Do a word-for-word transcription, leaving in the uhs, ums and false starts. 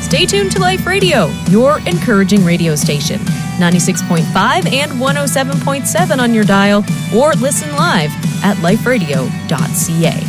Stay tuned to Life Radio, your encouraging radio station. ninety-six point five and one oh seven point seven on your dial, or listen live at life radio dot c a.